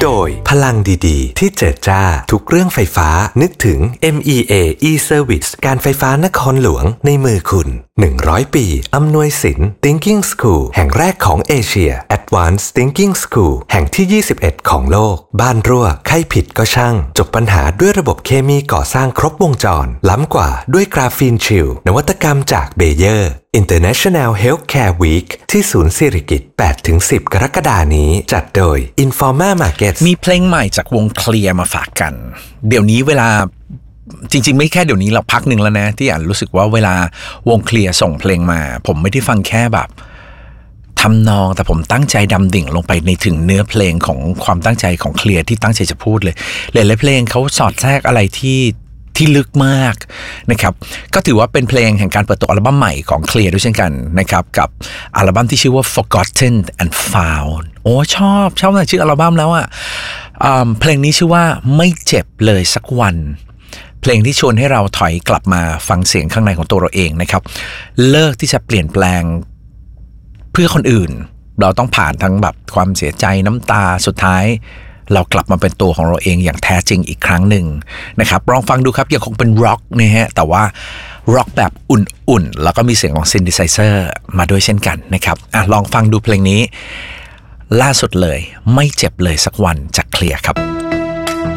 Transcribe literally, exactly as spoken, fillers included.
โดยพลังดีๆที่เจิดจ้าทุกเรื่องไฟฟ้านึกถึง เอ็ม อี เอ e-Service การไฟฟ้านครหลวงในมือคุณหนึ่งร้อยปีอำนวยสิน Thinking School แห่งแรกของเอเชีย Advanced Thinking School แห่งที่ยี่สิบเอ็ดของโลกบ้านรั่วใครผิดก็ช่างจบปัญหาด้วยระบบเคมีก่อสร้างครบวงจรล้ำกว่าด้วยกราฟีนชิลนวัตกรรมจากเบเยอร์ International Healthcare Week ที่ศูนย์สิริกิติ์ แปดถึงสิบ กรกฎาคมนี้จัดโดย Informa Markets มีเพลงใหม่จากวงเคลียร์มาฝากกันเดี๋ยวนี้เวลาจริงๆไม่แค่เดี๋ยวนี้เราพักหนึ่งแล้วนะที่อ่านรู้สึกว่าเวลาวงเคลียร์ส่งเพลงมาผมไม่ได้ฟังแค่แบบทำนองแต่ผมตั้งใจดำดิ่งลงไปในถึงเนื้อเพลงของความตั้งใจของเคลียร์ที่ตั้งใจจะพูดเลยหลายๆเพลงเขาสอดแทรกอะไรที่ที่ลึกมากนะครับก็ถือว่าเป็นเพลงแห่งการเปิดตัวอัลบั้มใหม่ของเคลียร์ด้วยเช่นกันนะครับกับอัลบั้มที่ชื่อว่า Forgotten and Found โอ้ชอบชอบตั้งแต่ชื่ออัลบั้มแล้วอ่ะเพลงนี้ชื่อว่าไม่เจ็บเลยสักวันเพลงที่ชวนให้เราถอยกลับมาฟังเสียงข้างในของตัวเราเองนะครับเลิกที่จะเปลี่ยนแปลงเพื่อคนอื่นเราต้องผ่านทั้งแบบความเสียใจน้ำตาสุดท้ายเรากลับมาเป็นตัวของเราเองอย่างแท้จริงอีกครั้งหนึ่งนะครับลองฟังดูครับยังคงเป็นร็อกนะฮะแต่ว่าร็อกแบบอุ่นๆแล้วก็มีเสียงของซินธิไซเซอร์มาด้วยเช่นกันนะครับอ่ะลองฟังดูเพลงนี้ล่าสุดเลยไม่เจ็บเลยสักวันจากเคลียร์ครับ